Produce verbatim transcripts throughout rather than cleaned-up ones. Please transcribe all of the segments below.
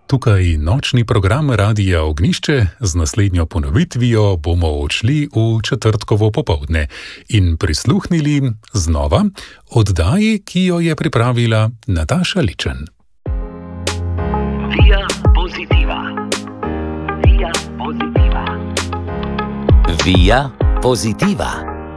Tukaj nočni program Radia Ognjišče, z naslednjo ponovitvijo bomo odšli v četrtkovo popoldne in prisluhnili znova oddaji, ki jo je pripravila Nataša Ličen. Via pozitiva. Via pozitiva. Via pozitiva.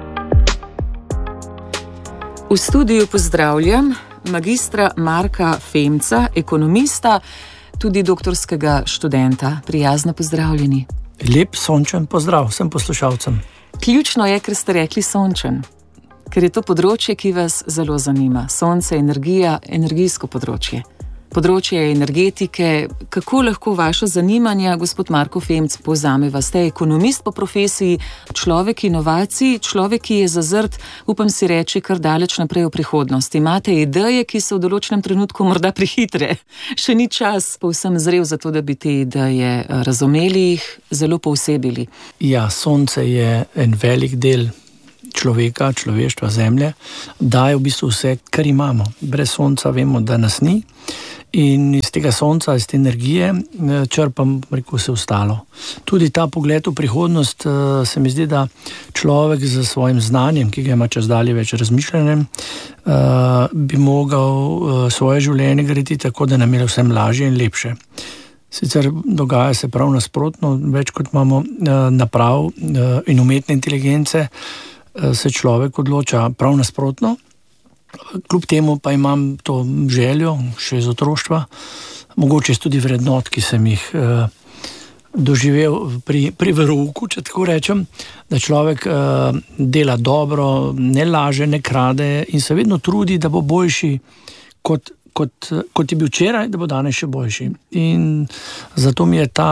V studiu pozdravljam magistra Marka Femca, ekonomista, tudi doktorskega študenta. Prijazno pozdravljeni. Lep sončen pozdrav vsem poslušalcem. Ključno je, ker ste rekli sončen, ker je to področje, ki vas zelo zanima. Sonce, energija, energijsko področje. Področje energetike. Kako lahko vaša zanimanja, gospod Marko Femc, povzameva? Ste ekonomist po profesiji, človek inovacij, človek, ki je zazrt, upam si reči, kar daleč naprej v prihodnosti. Imate ideje, ki so v določenem trenutku morda prehitre. Še ni čas povsem zrel za to, da bi te ideje razumeli, jih zelo povsebili. Ja, sonce je en velik del človeka, človeštva, zemlje. Daje v bistvu vse, kar imamo. Brez sonca vemo, da nas ni. In iz tega sonca, iz te energije črpam, rekel, vse ostalo. Tudi ta pogled v prihodnost, se mi zdi, da človek z svojim znanjem, ki ga ima čez dalje več razmišljanjem, bi mogel svoje življenje graditi tako, da nam je vsem lažje in lepše. Sicer dogaja se prav nasprotno, več kot imamo naprav in umetne inteligence, se človek odloča prav nasprotno. Kljub temu pa imam to željo, še iz otroštva, mogoče tudi vrednot, ki sem jih eh, doživel pri, pri verouku, če tako rečem, da človek eh, dela dobro, ne laže, ne krade in se vedno trudi, da bo boljši kot, kot, kot je bil včeraj, da bo danes še boljši. In zato mi je ta,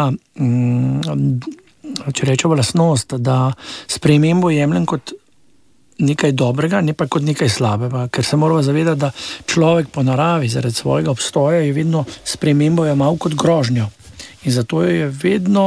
mm, če rečemo, lastnost, da spremembo jemljem kot nekaj dobrega, ne pa kot nekaj slabega, ker se moramo zavedati, da človek po naravi zaradi svojega obstoja je vedno spremembo jemal kot grožnjo in zato je vedno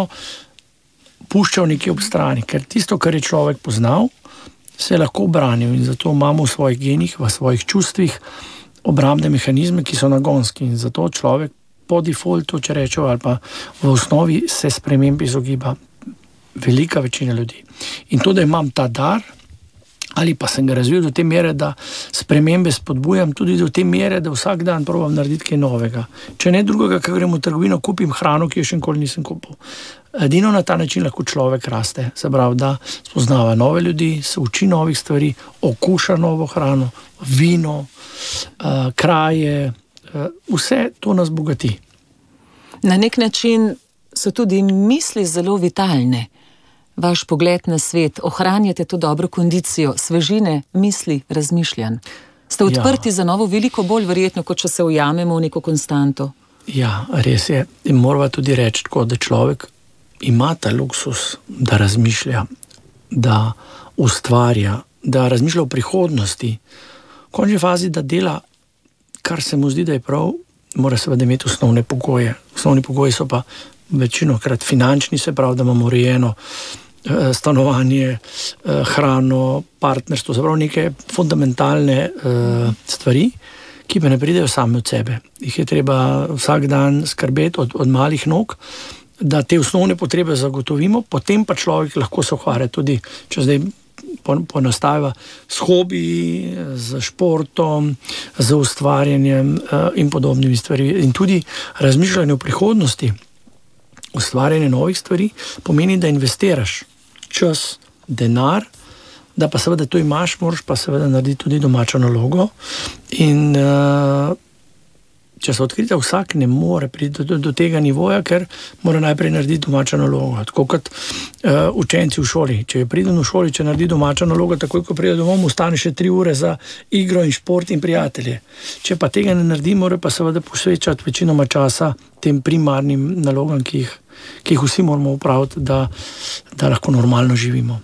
puščal nekaj ob strani, ker tisto, kar je človek poznal, se je lahko obranil in zato imamo v svojih genih, v svojih čustvih obrambne mehanizme, ki so nagonski in zato človek po defaultu, če rečemo, ali pa v osnovi se sprememb izogiba velika večina ljudi. In to, da imam ta dar, ali pa sem ga razvil do te mere, da spremembe spodbujam tudi do te mere, da vsak dan probam narediti kaj novega. Če ne drugega, ko grem v trgovino, kupim hrano, ki jo še nikoli nisem kupil. Edino na ta način lahko človek raste. Se pravi, da spoznava nove ljudi, se uči novih stvari, okuša novo hrano, vino, uh, kraje, uh, vse to nas bogati. Na nek način so tudi misli zelo vitalne. Vaš pogled na svet, ohranjate to dobro kondicijo, svežine, misli, razmišljanj. Ste odprti ja. za novo veliko bolj verjetno, kot če se ujamemo v neko konstanto. Ja, res je. In moramo tudi reči tako, da človek ima ta luksus, da razmišlja, da ustvarja, da razmišlja o prihodnosti. V končni fazi, da dela, kar se mu zdi, da je prav, mora seveda imeti osnovne pogoje. Osnovni pogoji so pa večinokrat finančni, se pravi, da imamo urejeno stanovanje, hrano, partnerstvo, se pravi neke fundamentalne stvari, ki pa ne pridejo same od sebe. Jih je treba vsak dan skrbeti od, od malih nog, da te osnovne potrebe zagotovimo, potem pa človek lahko se ukvarja tudi, če zdaj ponastavlja, s hobiji, z športom, z ustvarjanjem in podobnimi stvari. In tudi razmišljanje o prihodnosti, ustvarjanje novih stvari, pomeni, da investiraš čas, denar, da pa seveda to imaš, moraš pa seveda narediti tudi domačo nalogo. In uh, če se odkrita, vsak ne more priti do, do tega nivoja, ker mora najprej narediti domačo nalogo. Tako kot uh, učenci v šoli. Če pride v šoli, če naredi domačo nalogo, takoj, ko pride domov, ostane še tri ure za igro in šport in prijatelje. Če pa tega ne naredi, mora pa seveda posvečati večinoma časa tem primarnim nalogam, ki jih ki jih vsi moramo upraviti, da, da lahko normalno živimo.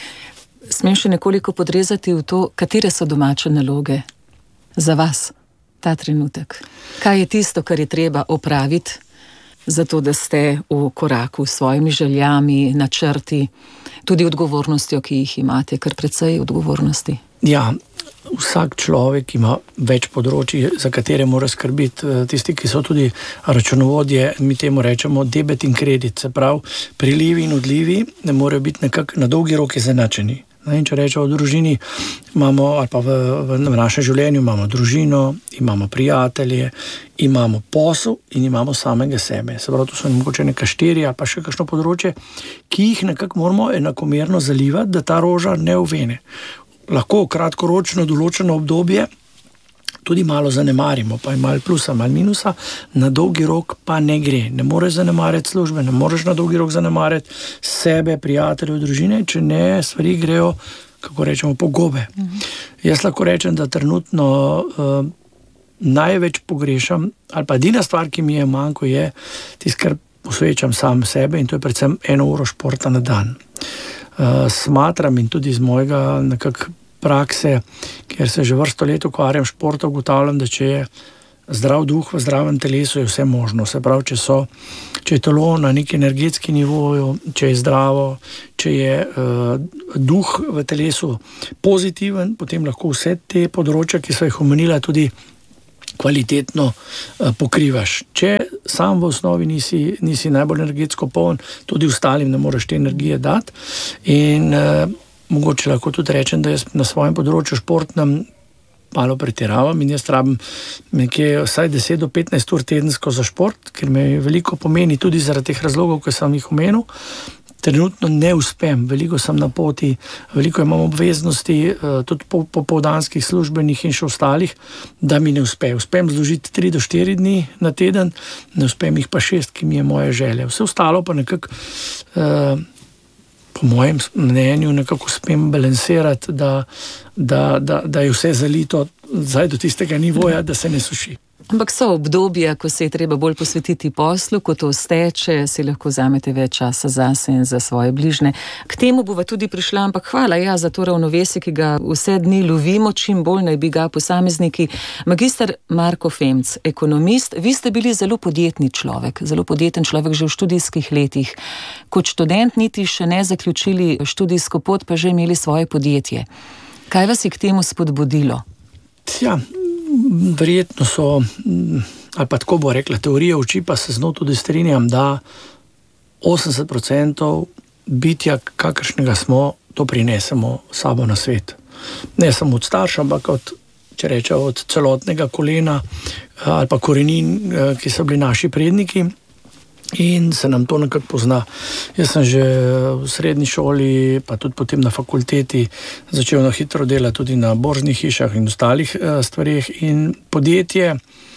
Smem še nekoliko podrezati v to, katere so domače naloge za vas ta trenutek? Kaj je tisto, kar je treba opraviti, zato da ste v koraku s svojimi željami, načrti, tudi odgovornostjo, ki jih imate, kar precej odgovornosti? Ja, vsak človek ima več področji, za katere mora skrbiti. Tisti, ki so tudi računovodje, mi temu rečemo debet in kredit, se pravi, prilivi in odlivi ne morejo biti nekako na dolgi rok izenačeni. In če rečemo v družini, imamo, ali pa v, v našem življenju imamo družino, imamo prijatelje, imamo posel in imamo samega sebe. Se pravi, to so mogoče neka štiri ali pa še kakšno področje, ki jih nekako moramo enakomerno zalivati, da ta roža ne uvene. Lahko kratkoročno določeno obdobje tudi malo zanemarimo, pa je malo plusa, malo minusa, na dolgi rok pa ne gre. Ne moreš zanemariti službe, ne moreš na dolgi rok zanemariti sebe, prijateljev, družine, če ne, stvari grejo, kako rečemo, po gobe. Mhm. Jaz lahko rečem, da trenutno uh, največ pogrešam, ali pa edina stvar, ki mi je manjko, je tisto, kar posvečam sam sebe, in to je predvsem eno uro športa na dan. Uh, smatram in tudi iz mojega nekako prakse, ker se že vrsto let ukvarjam športa, ugotavljam, da če je zdrav duh v zdravem telesu, je vse možno. Se pravi, če, so, če je telo na neki energetski nivoju, če je zdravo, če je uh, duh v telesu pozitiven, potem lahko vse te področja, ki so jih omenila, tudi kvalitetno uh, pokrivaš. Če sam v osnovi nisi, nisi najbolj energetsko poln, tudi ostalim ne moreš te energije dati. In uh, mogoče lahko tudi rečem, da jaz na svojem področju športnem malo pretiravam in jaz rabim nekje vsaj deset do petnajst ur tedensko za šport, ker me veliko pomeni tudi zaradi teh razlogov, ki sem jih omenil. Trenutno ne uspem, veliko sem na poti, veliko imam obveznosti, tudi po popoldanskih službenih in še ostalih, da mi ne uspe. Uspem zložiti tri do štiri dni na teden, ne uspem jih pa šest, ki mi je moje želje. Vse ostalo pa nekako uh, po mojem mnenju nekako uspem balansirati, da, da, da, da je vse zalito zdaj do tistega nivoja, da se ne suši. Ampak so obdobja, ko se je treba bolj posvetiti poslu, ko to steče, si lahko vzamete več časa zase in za svoje bližne. K temu bova tudi prišla, ampak hvala ja, za to ravnovesje, ki ga vse dni lovimo, čim bolj naj bi ga posamezniki. Magister Marko Femc, ekonomist, vi ste bili zelo podjetni človek, zelo podjeten človek že v študijskih letih. Kot študent niti še ne zaključili študijsko pot, pa že imeli svoje podjetje. Kaj vas je k temu spodbudilo? Ja, verjetno so, ali pa tako bo rekla, teorija uči, pa se z njo tudi strinjam, da osemdeset procentov bitja, kakršnega smo, to prinesemo sabo na svet. Ne samo od starša, ampak od, če rečem, od celotnega kolena ali pa korenin, ki so bili naši predniki, in se nam to nekako pozna. Jaz sem že v srednji šoli, pa tudi potem na fakulteti začel na hitro delati tudi na borznih hišah in ostalih stvarih, in podjetje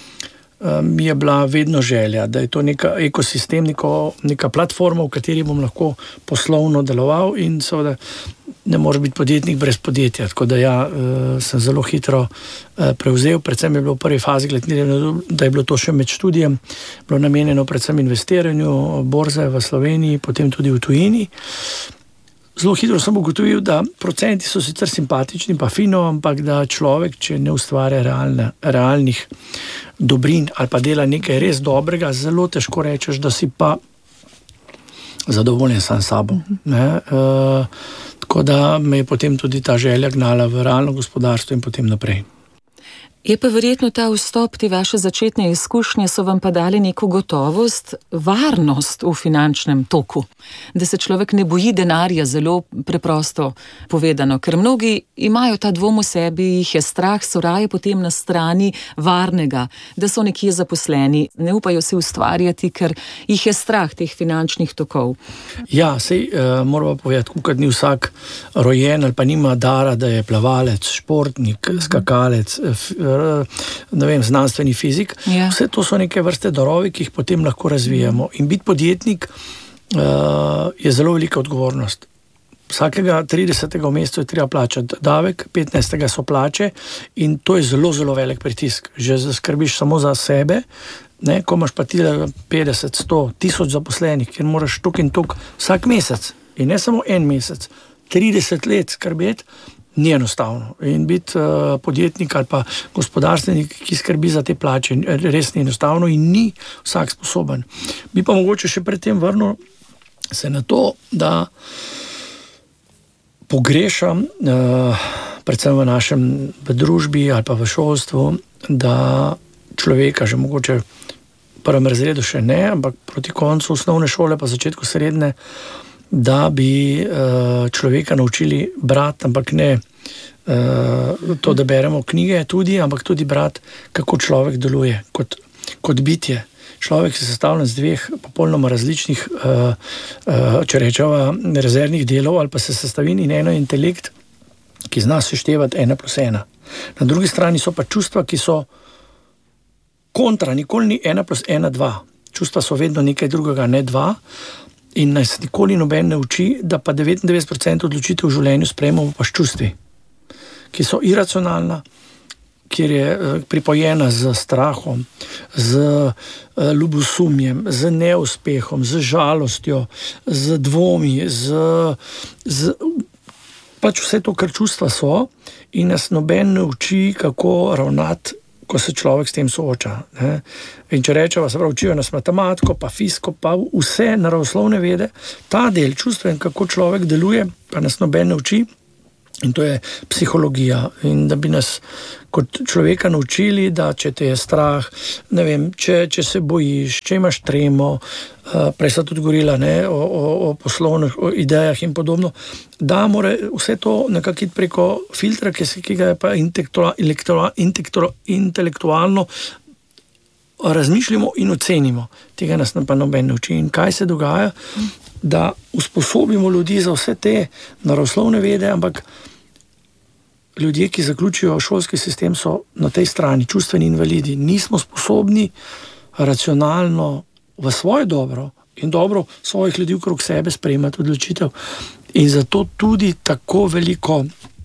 mi je bila vedno želja, da je to neka ekosistem, neko, neka platforma, v kateri bom lahko poslovno deloval, in seveda ne moreš biti podjetnik brez podjetja. Tako da ja, sem zelo hitro prevzel, predvsem je bilo v prvi fazi, da je bilo to še med študijem, bilo namenjeno predvsem investiranju borze v Sloveniji, potem tudi v tujini. Zelo hitro sem ugotovil, da procenti so sicer simpatični, pa fino, ampak da človek, če ne ustvarja realne, realnih dobrin ali pa dela nekaj res dobrega, zelo težko rečeš, da si pa zadovoljen sam sabo. Ne? Uh, tako da me je potem tudi ta želja gnala v realno gospodarstvo in potem naprej. Je pa verjetno ta vstop, te vaše začetne izkušnje so vam pa dali neko gotovost, varnost v finančnem toku, da se človek ne boji denarja, zelo preprosto povedano, ker mnogi imajo ta dvom v sebi, jih je strah, so raje potem na strani varnega, da so nekje zaposleni, ne upajo se ustvarjati, ker jih je strah teh finančnih tokov. Ja, sej uh, moramo povedati, kukaj ni vsak rojen ali pa nima dara, da je plavalec, športnik, uh-huh. skakalec, f, ne vem, znanstveni fizik. Ja. Vse to so neke vrste darovi, ki jih potem lahko razvijamo. In biti podjetnik uh, je zelo velika odgovornost. Vsakega tridesetega v mesecu je treba plačati davek, petnajstega so plače, in to je zelo, zelo velik pritisk. Že skrbiš samo za sebe, ne, ko imaš pa ti petdeset, sto, tisoč zaposlenih, ker moraš tuk in tuk vsak mesec, in ne samo en mesec, trideset let skrbeti, ni enostavno. In biti uh, podjetnik ali pa gospodarstvenik, ki skrbi za te plače, res ni enostavno in ni vsak sposoben. Bi pa mogoče še predtem vrnil se na to, da pogrešam uh, predvsem v našem v družbi ali pa v šolstvu, da človeka že mogoče v prvem razredu še ne, ampak proti koncu osnovne šole pa začetku srednje, da bi uh, človeka naučili brati, ampak ne uh, to, da beremo knjige tudi, ampak tudi brati, kako človek deluje kot, kot bitje. Človek se sestavlja z dveh popolnoma različnih, uh, uh, če rečeva, rezervnih delov ali pa se sestavin in eno intelekt, ki zna seštevati ena plus ena. Na drugi strani so pa čustva, ki so kontra, nikoli ni ena plus ena dva. Čustva so vedno nekaj drugega, ne dva. In nas nikoli noben ne uči, da pa devetindevetdeset procentov odločitev v življenju sprejemamo pa s čustvi, ki so iracionalna, kjer je pripojena z strahom, z ljubosumjem, z neuspehom, z žalostjo, z dvomi, z, z pač vse to, kar čustva so, in nas noben ne uči, kako ravnati, ko se človek s tem sooča. Ne? In če rečeva, se pravi, učijo nas matematiko, pa fiziko, pa vse naravoslovne vede, ta del čustven, kako človek deluje, pa nas noben ne uči. In to je psihologija. In da bi nas kot človeka naučili, da če te je strah, ne vem, če, če se bojiš, če imaš tremo, uh, prej sta tudi govorila ne, o, o, o poslovnih o idejah in podobno, da mora vse to nekako iti preko filtra, ki, se, ki ga je pa intelektualno razmišljamo in ocenimo. Tega nas pa noben ne uči. In kaj se dogaja? Da usposobimo ljudi za vse te naravoslovne vede, ampak ljudje, ki zaključijo šolski sistem, so na tej strani čustveni invalidi. Nismo sposobni racionalno v svoje dobro in dobro svojih ljudi okrog sebe sprejemati odločitev. In zato tudi tako veliko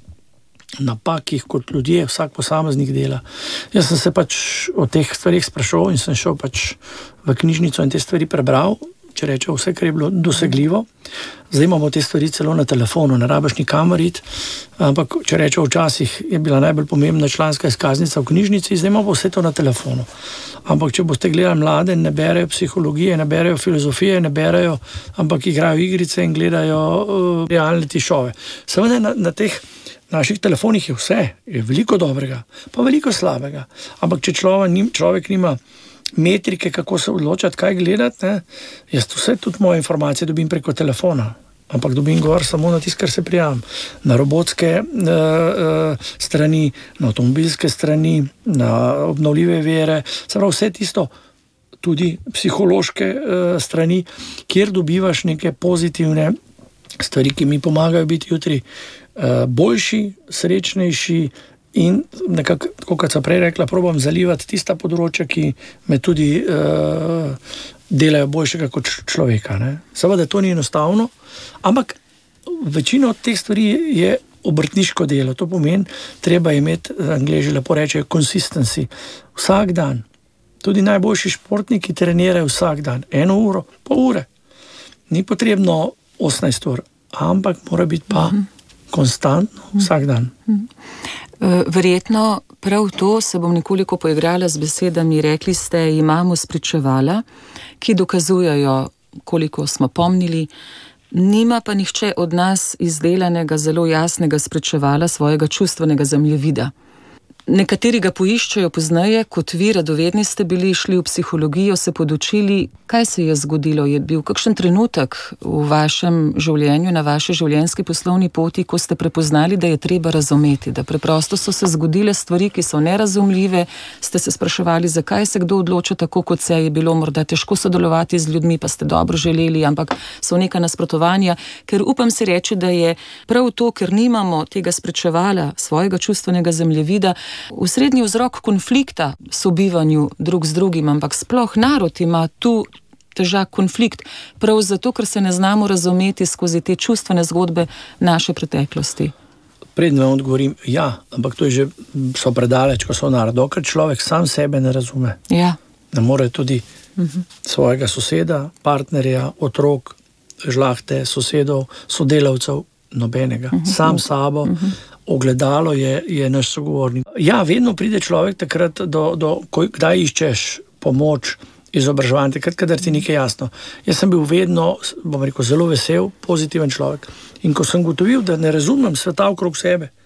napakih kot ljudje, vsak posameznik dela. Jaz sem se pač o teh stvarih sprašal in sem šel pač v knjižnico in te stvari prebral, če reče vse, kar je bilo dosegljivo. Zdaj imamo te stvari celo na telefonu, ne rabiš nikamor iti, ampak če reče včasih je bila najbolj pomembna članska izkaznica v knjižnici, zdaj imamo vse to na telefonu. Ampak če boste gledali mlade, ne berejo psihologije, ne berejo filozofije, ne berejo, ampak igrajo igrice in gledajo uh, realne tišove. Seveda na, na teh naših telefonih je vse, je veliko dobrega, pa veliko slabega. Ampak če človek, nim, človek nima metrike, kako se odločati, kaj gledati, ne? Jaz vse tudi moje informacije dobim preko telefona, ampak dobim gor samo na tist, kar se prijavim. Na robotske uh, uh, strani, na avtomobilske strani, na obnovljive vire, se pravi vse tisto, tudi psihološke uh, strani, kjer dobivaš neke pozitivne stvari, ki mi pomagajo biti jutri uh, boljši, srečnejši, in nekako, kot sem prej rekla, probam zalivati tista področja, ki me tudi uh, delajo boljšega kot človeka. Ne? Seveda to ni enostavno, ampak večina od teh stvari je obrtniško delo. To pomeni, treba imeti, Angleži lepo rečejo, consistency. Vsak dan. Tudi najboljši športniki trenirajo vsak dan. Eno uro, pol ure. Ni potrebno osemnajst ur, ampak mora biti pa konstantno vsak dan. Verjetno prav to se bom nekoliko poigrala z besedami. Rekli ste, imamo spričevala, ki dokazujejo, koliko smo pomnili. Nima pa nihče od nas izdelanega zelo jasnega spričevala svojega čustvenega zemljevida. Nekateri ga poiščejo poznaje, kot vi, radovedni ste bili, šli v psihologijo, se podučili. Kaj se je zgodilo? Je bil kakšen trenutek v vašem življenju, na vaši življenjski poslovni poti, ko ste prepoznali, da je treba razumeti, da preprosto so se zgodile stvari, ki so nerazumljive, ste se spraševali, zakaj se kdo odloča tako, kot se je bilo morda težko sodelovati z ljudmi, pa ste dobro želeli, ampak so neka nasprotovanja, ker upam si reči, da je prav to, ker nimamo tega spričevala svojega čustvenega zemljevida, usrednji vzrok konflikta sobivanju drug z drugim, ampak sploh narod ima tu težak konflikt, prav zato, ker se ne znamo razumeti skozi te čustvene zgodbe naše preteklosti. Predno vam odgovorim, ja, ampak to je že so predaleč, ko so narod, ker človek sam sebe ne razume. Ja. Ne more tudi uh-huh. svojega soseda, partnerja, otrok, žlahte, sosedov, sodelavcev, nobenega. Uh-huh. Sam sabo, uh-huh. ogledalo je, je naš sogovornik. Ja, vedno pride človek takrat, do, do, ko, kdaj iščeš pomoč, izobraževanje, takrat, kadar ti nekaj jasno. Jaz sem bil vedno, bom rekel, zelo vesel, pozitiven človek. In ko sem gotovil, da ne razumem sveta okrog sebe,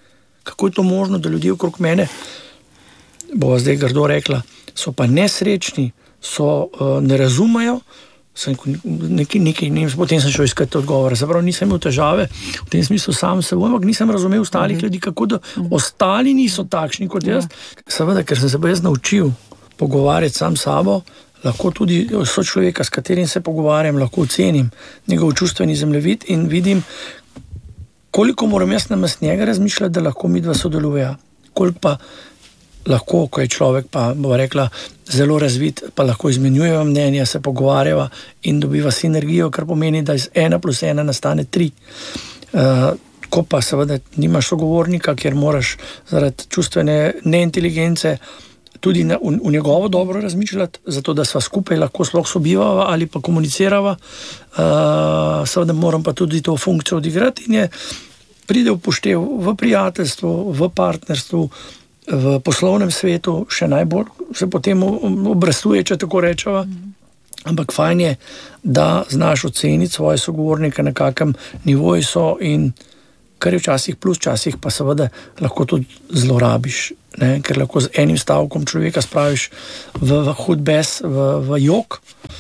kako je to možno, da ljudje okrog mene, bova zdaj grdo rekla, so pa nesrečni, so, uh, ne razumejo, sem nekaj, nekaj, ne, potem sem šel iskati odgovore, zapravo nisem imel težave, v tem smislu sam seboj, ampak nisem razumel ostalih mm-hmm. ljudi, kako da mm-hmm. ostali niso takšni kot jaz. Yeah. Seveda, ker sem se pa jaz naučil pogovarjati sam sabo, lahko tudi sočloveka, s katerim se pogovarjam, lahko ocenim njegov čustveni zemljevid in vidim, koliko moram jaz namesto njega razmišljati, da lahko midva sodelujejo. Koliko pa lahko, ko je človek pa, bova rekla, zelo razvit, pa lahko izmenjujeva mnenja, se pogovarjava in dobiva sinergijo, kar pomeni, da iz ena plus ena nastane tri. Uh, ko pa seveda nimaš sogovornika, ker moraš zaradi čustvene neinteligence tudi na, v, v njegovo dobro razmišljati, zato da sva skupaj lahko sploh sobivava ali pa komunicirava. Uh, seveda moram pa tudi to funkcijo odigrati in je pride v poštev v prijateljstvu, v partnerstvu, v poslovnem svetu, še najbolj se potem obrestuje, če tako rečeva. Ampak fajn je, da znaš oceniti svoje sogovornike, na kakem nivoju so in kar je včasih plus, včasih pa seveda lahko tudi zlorabiš, ne? Ker lahko z enim stavkom človeka spraviš v, v hud bes, v, v jok.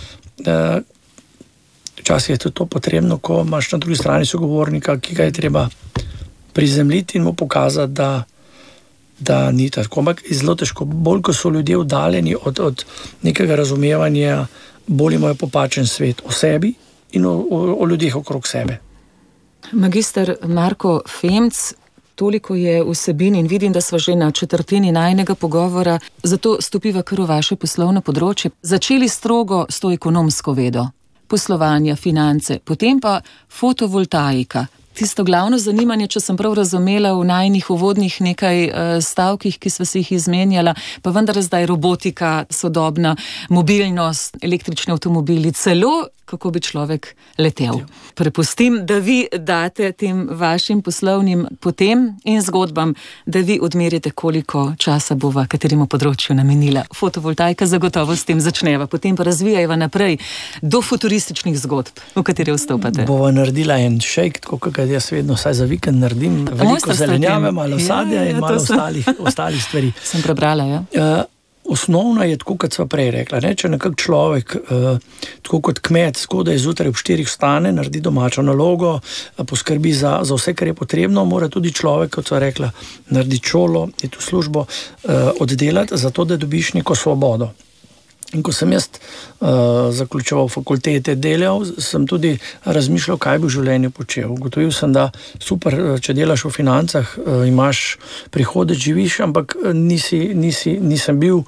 Včasih je tudi to potrebno, ko imaš na drugi strani sogovornika, ki ga je treba prizemljiti in mu pokazati, da da ni tako, ampak je zelo težko. Bolj, ko so ljudje oddaljeni od, od nekega razumevanja, bolj imajo popačen svet o sebi in o, o, o ljudeh okrog sebe. Magister Marko Femc, toliko je vsebin in vidim, da sva že na četrtini najnega pogovora, zato stopiva kar v vaše poslovno področje. Začeli strogo s to ekonomsko vedo, poslovanja, finance, potem pa fotovoltaika. Tisto glavno zanimanje, če sem prav razumela v najnih uvodnih nekaj stavkih, ki sva si jih izmenjala, pa vendar zdaj robotika, sodobna mobilnost, električni avtomobili, celo kako bi človek letel. Prepustim, da vi date tem vašim poslovnim potem in zgodbam, da vi odmerite, koliko časa bova kateremu področju namenila. Fotovoltaika zagotovo s tem začneva, potem pa razvijajva naprej do futurističnih zgodb, v katere vstopate. Bova naredila en šejk, tako kakor jaz vedno vsaj za vikend naredim, veliko zelenjave, malo sadja ja, ja, in malo ostalih, ostalih stvari. Sem prebrala, ja. Uh, Osnovna je tako, kot sva prej rekla, ne? Če nekak človek, eh, tako kot kmet, zgodaj zjutraj ob štirih vstane, naredi domačo nalogo, poskrbi za, za vse, kar je potrebno, mora tudi človek, kot sva rekla, naredi šolo, je tu službo eh, oddelati, zato da dobiš neko svobodo. In ko sem jaz uh, zaključeval fakultete, delal, sem tudi razmišljal, kaj bi v življenju počel. Ugotovil sem, da super, če delaš v financah, uh, imaš prihodek, živiš, ampak nisi, nisi, nisem bil uh,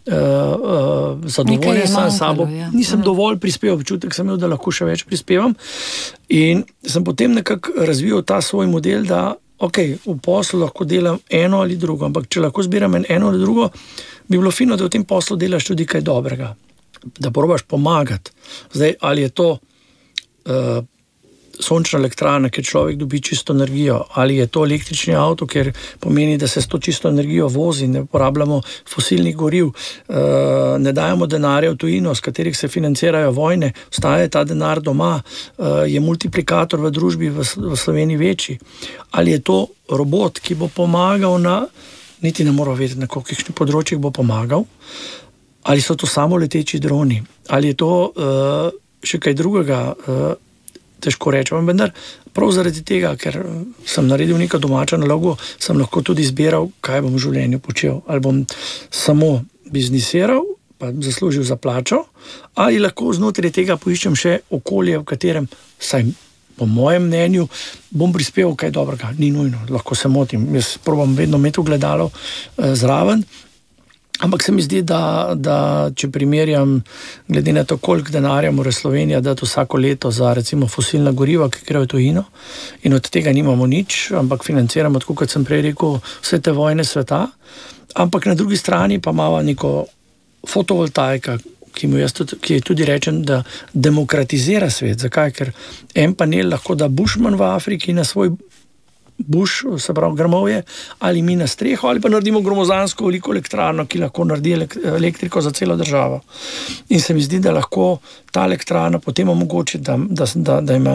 uh, zadovoljen sam sabo. Ja. Nisem uh-huh. dovolj prispeval, občutek sem imel, da lahko še več prispevam. In sem potem nekako razvijal ta svoj model, da ok, v poslu lahko delam eno ali drugo, ampak če lahko zbiram eno ali drugo, bi bilo fino, da v tem poslu delaš tudi kaj dobrega, da probaš pomagati. Zdaj, ali je to uh, sončna elektrarna, kjer človek dobi čisto energijo, ali je to električni avto, ker pomeni, da se s to čisto energijo vozi, ne uporabljamo fosilnih goriv, uh, ne dajemo denarja v tujino, s katerih se financirajo vojne, ostaje ta denar doma, uh, je multiplikator v družbi v, v Sloveniji večji. Ali je to robot, ki bo pomagal na niti ne moramo vedeti, na kakšnih področjih bo pomagal, ali so to samo leteči droni, ali je to uh, še kaj drugega, uh, težko rečem, vendar prav zaradi tega, ker sem naredil neko domačo nalogo, sem lahko tudi izbiral, kaj bom v življenju počel, ali bom samo biznisiral, pa zaslužil za plačo, ali lahko znotraj tega poiščem še okolje, v katerem saj po mojem mnenju bom prispeval kaj dobrega. Ni nujno, lahko se motim. Jaz probam vedno imeti gledalo eh, zraven, ampak se mi zdi, da, da če primerjam, glede na to, koliko denarja mora Slovenija dati vsako leto za recimo fosilna goriva, ki grejo v tujino, in od tega nimamo nič, ampak financiramo, tako kot sem prej rekel, vse te vojne sveta, ampak na drugi strani pa imamo neko fotovoltaika, Ki, tudi, ki je tudi rečen, da demokratizira svet. Zakaj? Ker en panel lahko da bušman v Afriki na svoj buš, se pravi grmovje, ali mi na streho, ali pa naredimo gromozansko veliko elektrarno, ki lahko naredi elektriko za celo državo. In se mi zdi, da lahko ta elektrarna potem omogoči, da, da, da, da imam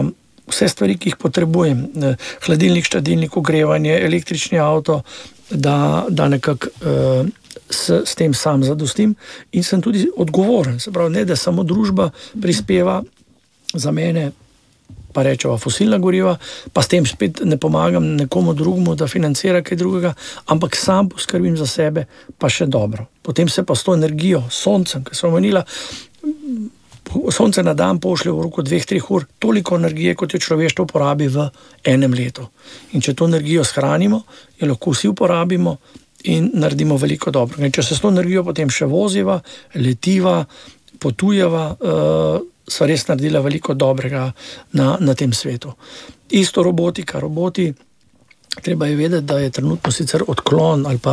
vse stvari, ki jih potrebujem, hladilnik, štedilnik, ogrevanje, električni avto, da, da nekako uh, s, s tem sam zadostim in sem tudi odgovoren. Se pravi, ne da samo družba prispeva za mene, pa rečeva fosilna goriva, pa s tem spet ne pomagam nekomu drugemu, da financira kaj drugega, ampak sam poskrbim za sebe, pa še dobro. Potem se pa s to energijo, soncem, ki sem omenila, sonce na dan pošlje v roku dveh, treh ur toliko energije, kot jo človeštvo porabi v enem letu. In če to energijo shranimo, jo lahko vsi uporabimo in naredimo veliko dobro. In če se s to energijo potem še voziva, letiva, potujeva, uh, so res naredila veliko dobrega na, na tem svetu. Isto robotika, roboti, treba je vedeti, da je trenutno sicer odklon ali pa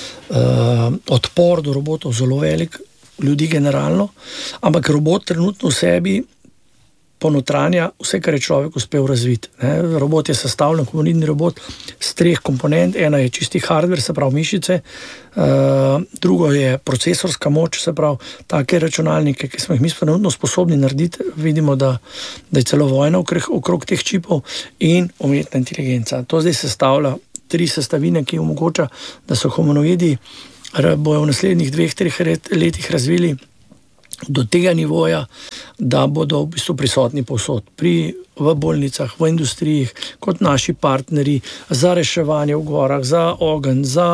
uh, odpor do robotov zelo velik, ljudi generalno, ampak robot trenutno v sebi ponotranja vse, kar je človek uspel razviti. Ne? Robot je sestavljen, humanoidni robot, z treh komponent. Ena je čisti hardware, se pravi mišice, uh, drugo je procesorska moč, se pravi take računalnike, ki smo jih mi trenutno sposobni narediti. Vidimo, da, da je celo vojna okrog, okrog teh čipov, in umetna inteligenca. To zdaj sestavlja tri sestavine, ki omogoča, da so humanoidi bojo v naslednjih dveh, treh letih razvili do tega nivoja, da bodo v bistvu prisotni povsod, pri, v bolnicah, v industrijih, kot naši partnerji, za reševanje v gorah, za ogenj, za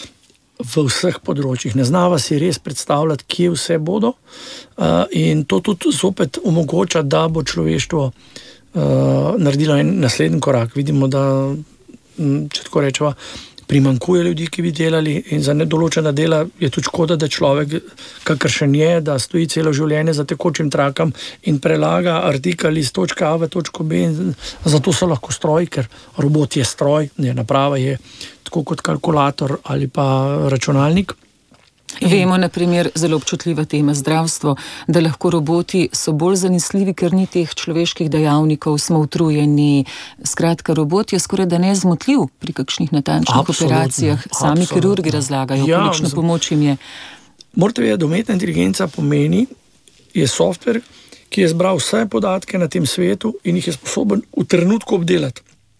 v vseh področjih. Ne znava si res predstavljati, kje vse bodo, uh, in to tudi zopet omogoča, da bo človeštvo uh, naredilo en naslednji korak. Vidimo, da, če tako rečeva, primankuje ljudi, ki bi delali, in za nedoločena dela je tudi škoda, da človek, kakršen je, da stoji celo življenje za tekočim trakom in prelaga artikel iz točke A v točko B, in zato so lahko stroji, ker robot je stroj, ne, naprava je tako kot kalkulator ali pa računalnik. Vemo, na primer, zelo občutljiva tema zdravstvo, da lahko roboti so bolj zanesljivi, ker ni teh človeških dejavnikov, smo utrujeni. Skratka, robot je skoraj da nezmotljiv pri kakšnih natančnih absolutno, operacijah. Sami absolutno. Kirurgi razlagajo, ja, kolikšno pomoč jim je. Morate vedeti, da umetna inteligenca pomeni, je software, ki je zbral vse podatke na tem svetu in jih je sposoben v trenutku obdelati.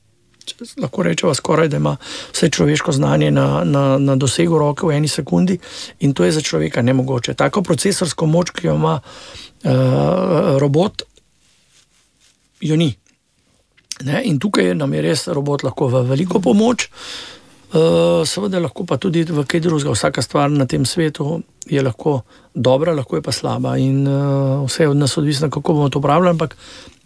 Lahko rečeva skoraj, da ima vse človeško znanje na, na, na dosegu roke v eni sekundi, in to je za človeka nemogoče. Tako procesorsko moč, ki jo ima uh, robot, jo ni. Ne? In tukaj nam je res robot lahko v veliko pomoč, uh, seveda lahko pa tudi v kaj drugega. Vsaka stvar na tem svetu je lahko dobra, lahko je pa slaba, in uh, vse je od nas odvisno, kako bomo to uporabljali, ampak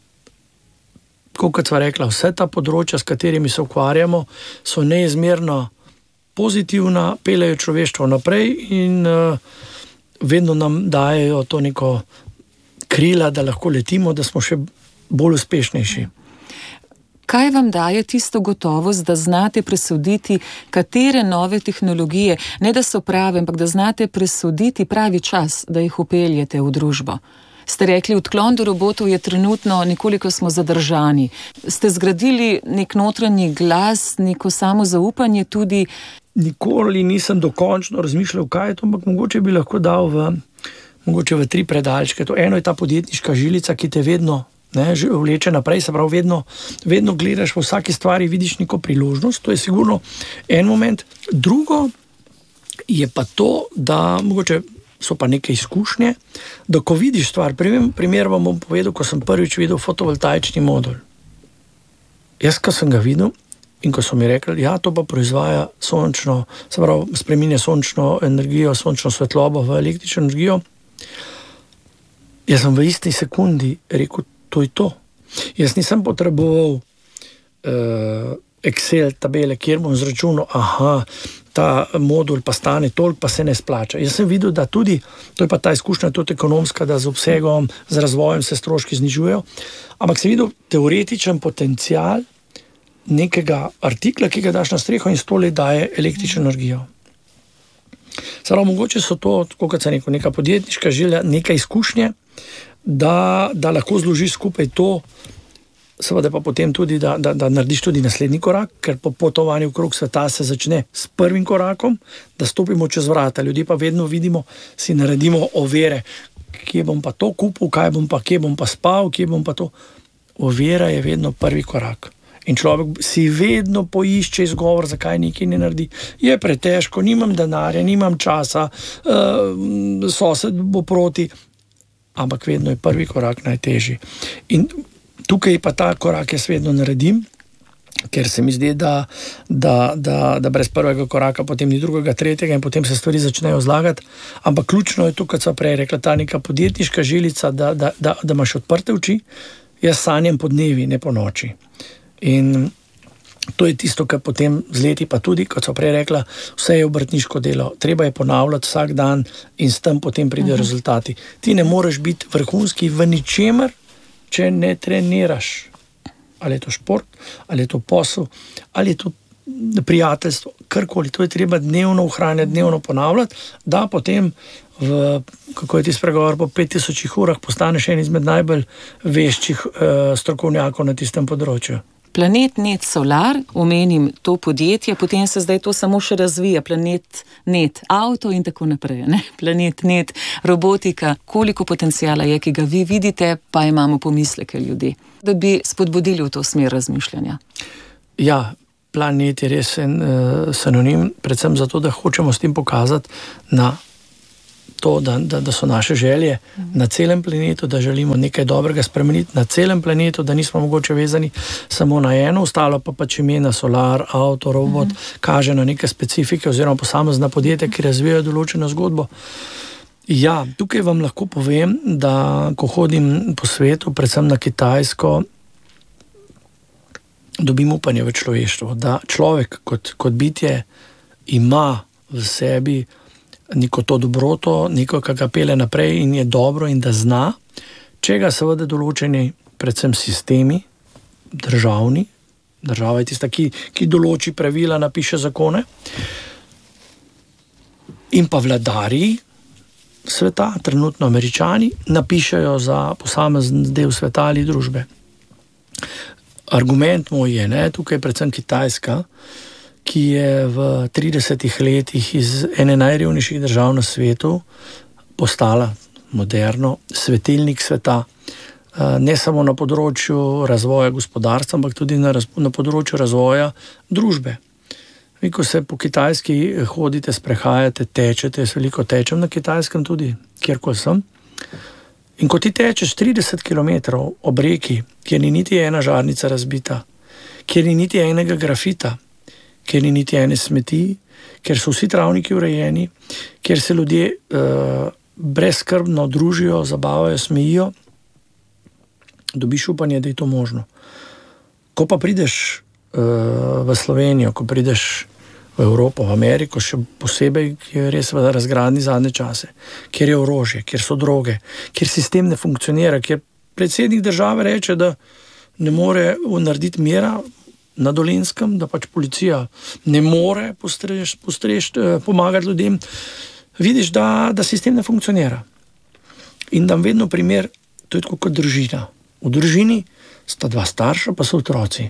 kot sva rekla, vse ta področja, s katerimi se ukvarjamo, so neizmerno pozitivna, peljejo človeštvo naprej in uh, vedno nam dajejo to neko krila, da lahko letimo, da smo še bolj uspešnejši. Kaj vam daje tisto gotovost, da znate presoditi, katere nove tehnologije, ne da so prave, ampak da znate presoditi pravi čas, da jih upeljete v družbo? Ste rekli, odklon do robotov je trenutno, nekoliko smo zadržani. Ste zgradili nek notranji glas, neko samozaupanje tudi? Nikoli nisem dokončno razmišljal, kaj je to, ampak mogoče bi lahko dal v, mogoče v tri predalčke. To eno je ta podjetniška žilica, ki te vedno ne, vleče naprej, se pravi, vedno, vedno gledaš v vsaki stvari, vidiš neko priložnost, to je sigurno en moment. Drugo je pa to, da mogoče so pa neke izkušnje, da ko vidiš stvar, primer vam bom povedal, ko sem prvič videl fotovoltaični modul. Jaz, ko sem ga videl in ko so mi rekli, ja, to pa proizvaja sončno, se pravi, spreminja sončno energijo, sončno svetlobo v električno energijo, jaz sem v isti sekundi rekel, to je to. Jaz nisem potreboval uh, Excel tabele, kjer bom zračunal, aha, ta modul pa stane toliko, pa se ne splača. Jaz sem videl, da tudi, to je pa ta izkušnja tudi ekonomska, da z obsegom, z razvojem se stroški znižujejo, ampak sem videl teoretičen potencial nekega artikla, ki ga daš na streho in sto let daje električno energijo. Samo mogoče so to, kot se neko, neka podjetniška želja, neka izkušnje, da, da lahko zložiš skupaj to, seveda pa potem tudi, da, da, da narediš tudi naslednji korak, ker po potovanju okrog sveta se začne s prvim korakom, da stopimo čez vrata. Ljudje pa vedno vidimo, si naredimo ovire, kje bom pa to kupil, kaj bom pa, kje bom pa spal, kje bom pa to. ovira je vedno prvi korak. In človek si vedno poišče izgovor, zakaj nekaj ne naredi. Je pretežko, nimam denarja, nimam časa, uh, sosed bo proti, ampak vedno je prvi korak najtežji. In tukaj pa ta korak jaz vedno naredim, ker se mi zdi, da, da, da, da brez prvega koraka potem ni drugega, tretjega in potem se stvari začnejo zlagati. Ampak ključno je to, kot so prej rekla, ta neka podjetniška žilica, da, da, da, da imaš odprte oči. Jaz sanjam po dnevi, ne po noči. In to je tisto, kar potem z leti pa tudi, kot so prej rekla, vse je obrtniško delo. Treba je ponavljati vsak dan in s tem potem pridejo uh-huh. rezultati. Ti ne moreš biti vrhunski v ničemer, če ne treniraš. Ali je to šport, ali je to posel, ali je to prijateljstvo, karkoli. To je treba dnevno ohranjati, dnevno ponavljati, da potem v, kako je ti spregovor, po pet tisočih urah postaneš en izmed najbolj veščih uh, strokovnjakov na tistem področju. Planet Net Solar, omenim to podjetje, potem se zdaj to samo še razvija, Planet Net Auto in tako naprej, ne? Planet Net Robotika, koliko potencijala je, ki ga vi vidite, pa imamo pomisleke ljudi, da bi spodbudili v to smer razmišljanja. Ja, Planet je res en uh, synonim, predvsem zato, da hočemo s tem pokazati na to, da, da, da so naše želje mm. na celem planetu, da želimo nekaj dobrega spremeniti na celem planetu, da nismo mogoče vezani samo na eno, ostalo pa pač imena Solar, Auto, Robot, mm. kaže na neke specifike oziroma posamezna podjetja, ki razvijajo določeno zgodbo. Ja, tukaj vam lahko povem, da ko hodim po svetu, predvsem na Kitajsko, dobim upanje v človeštvo, da človek kot, kot bitje ima v sebi neko to dobroto, neko, kar ga pele naprej in je dobro in da zna, če ga seveda določeni, predvsem sistemi, državni, država je tista, ki, ki določi pravila, napiše zakone, in pa vladarji sveta, trenutno Američani, napišejo za posamezen del sveta ali družbe. Argument moj je, ne, tukaj predvsem Kitajska, ki je v tridesetih letih iz ene najrevnejših držav na svetu postala moderno, svetilnik sveta, ne samo na področju razvoja gospodarstva, ampak tudi na, raz, na področju razvoja družbe. Vi, ko se po Kitajski hodite, sprehajate, tečete, jaz veliko tečem na Kitajskem tudi, kjerkoli sem, in ko ti tečeš trideset kilometrov ob reki, kjer ni niti ena žarnica razbita, kjer ni niti enega grafita, kjer ni niti ene smeti, kjer so vsi travniki urejeni, kjer se ljudje uh, brezskrbno družijo, zabavajo, smejijo, dobiš upanje, da je to možno. Ko pa prideš uh, v Slovenijo, ko prideš v Evropo, v Ameriko, še posebej, ki je res v razgradnji zadnje čase, kjer je orožje, kjer so droge, kjer sistem ne funkcionira, kjer predsednik države reče, da ne more narediti mira na Dolenjskem, da pač policija ne more postrež, postrež, pomagati ljudem, vidiš, da, da sistem ne funkcionira. In dam vedno primer, to je tako kot družina. V družini sta dva starša, pa so otroci.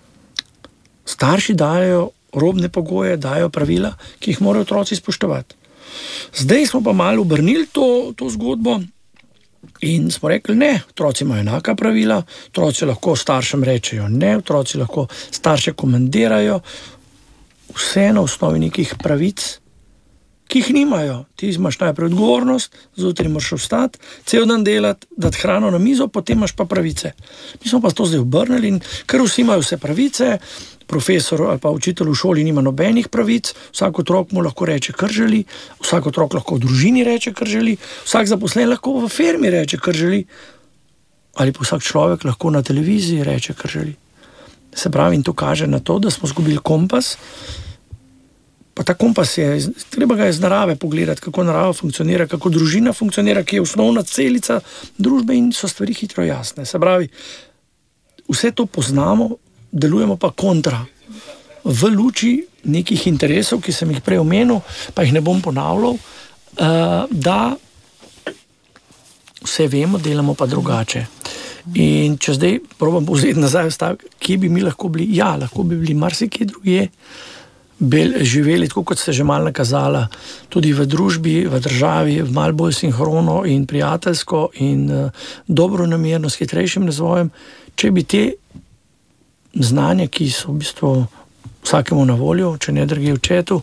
Starši dajo robne pogoje, dajo pravila, ki jih morajo otroci spoštovati. Zdaj smo pa malo obrnili to, to zgodbo in smo rekli, ne, otroci imajo enaka pravila, otroci lahko staršem rečejo ne, otroci lahko starše komandirajo, vse na osnovi nekih pravic, ki jih nimajo. Ti imaš najprej odgovornost, zjutraj moraš vstati, cel dan delati, dati hrano na mizo, potem imaš pa pravice. Mi smo pa to zdaj obrnili in ker vsi imajo vse pravice, profesor ali pa učitelj v šoli nima nobenih pravic, vsak otrok mu lahko reče, kar želi, vsak otrok lahko v družini reče, kar želi, vsak zaposlen lahko v firmi reče, kar želi, ali pa vsak človek lahko na televiziji reče, kar želi. Se pravi, in to kaže na to, da smo izgubili kompas, pa ta kompas je, treba ga je z narave pogledati, kako narava funkcionira, kako družina funkcionira, ki je osnovna celica družbe in so stvari hitro jasne. Se pravi, vse to poznamo, delujemo pa kontra. V luči nekih interesov, ki sem jih prej omenil, pa jih ne bom ponavljal, da vse vemo, delamo pa drugače. In če zdaj probam povzeti nazaj stavek, kje bi mi lahko bili? Ja, lahko bi bili marsikje drugje, živeli, tako kot ste že malo nakazala, tudi v družbi, v državi, malo bolj sinhrono in prijateljsko in dobronamerno, s hitrejšim razvojem, če bi te znanja, ki so v bistvu vsakemu na voljo, če ne drugje v četu,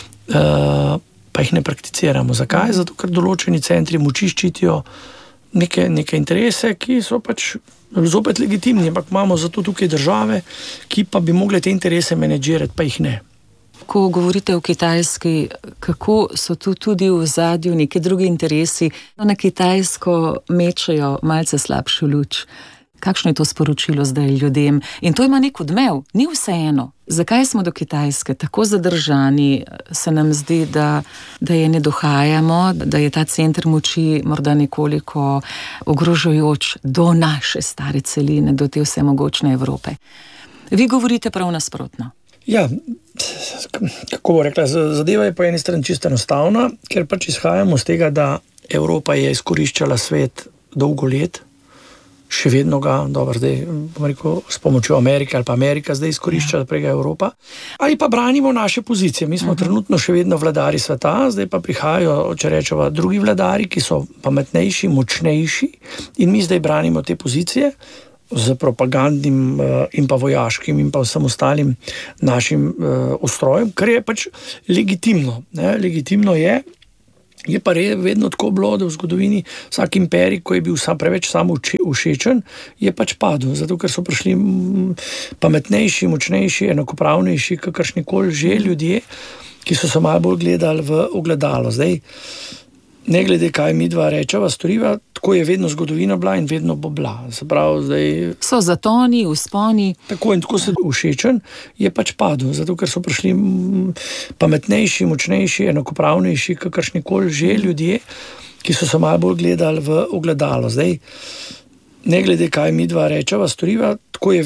uh, pa jih ne prakticiramo. Zakaj? Zato, ker določeni centri moči ščitijo neke, neke interese, ki so pač zopet legitimni, ampak imamo zato tukaj države, ki pa bi mogle te interese menedžirati, pa jih ne. Ko govorite o Kitajski, kako so tu tudi v ozadju neki drugi interesi, na Kitajsko mečejo malce slabšo luč. Kakšno je to sporočilo zdaj ljudem? In to ima nek odmev, ni vseeno. Zakaj smo do Kitajske tako zadržani? Se nam zdi, da, da je ne dohajamo, da je ta center moči morda nekoliko ogrožajoč do naše stare celine, do te vsemogočne Evrope. Vi govorite prav nasprotno. Ja, kako bo rekla, zadeva je po eni strani čisto enostavna, ker pač izhajamo z tega, da Evropa je izkoriščala svet dolgo let, še vedno ga, dobro, zdaj, bom rekel, s pomočjo Amerike ali pa Amerika zdaj izkorišča, da prega Evropa, ali pa branimo naše pozicije. Mi smo uh-huh. trenutno še vedno vladari sveta, zdaj pa prihajajo, če rečeva, drugi vladari, ki so pametnejši, močnejši in mi zdaj branimo te pozicije z propagandnim in pa vojaškim in pa vsem ostalim našim ustrojem, kar je pač legitimno. Ne? Legitimno je, je pa vedno tako bilo, da v zgodovini vsak imperij, ko je bil sam preveč samo všečen, je pač padel, zato ker so prišli pametnejši, močnejši, enakopravnejši, kakršnikoli že ljudje, ki so se malo bolj gledali v ogledalo. Zdaj, ne glede kaj mi dva rečeva, storiva, tako je vedno zgodovina bila in vedno bo bila. Se pravi, zdaj... So zatoni, vzponi. Tako in tako se všečen, je pač padel, zato ker so prišli pametnejši, močnejši, enakopravnejši, kakršnikoli že ljudje, ki so se malo bolj gledali v ogledalo. Zdaj, ne glede kaj mi dva rečeva, storiva, tako je